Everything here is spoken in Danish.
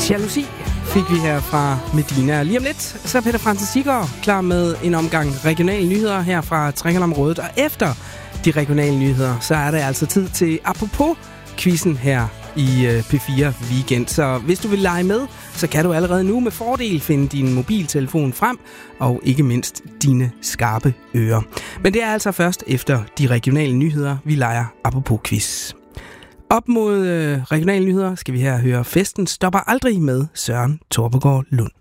Jalousi fik vi her fra Medina. Lige om lidt, så er Peter Francis Siggaard klar med en omgang regionale nyheder her fra Trinkelområdet. Og efter de regionale nyheder, så er det altså tid til Apropos-quizzen her i P4 Weekend. Så hvis du vil lege med, så kan du allerede nu med fordel finde din mobiltelefon frem, og ikke mindst dine skarpe ører. Men det er altså først efter de regionale nyheder, vi leger Apropos-quiz. Op mod regionale nyheder skal vi her høre Festen stopper aldrig med Søren Torpegaard Lund.